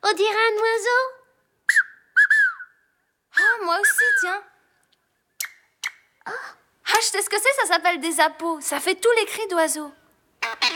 On dirait un oiseau. Ah, moi aussi, tiens. Ah, je sais ce que c'est, ça s'appelle des appos. Ça fait tous les cris d'oiseaux.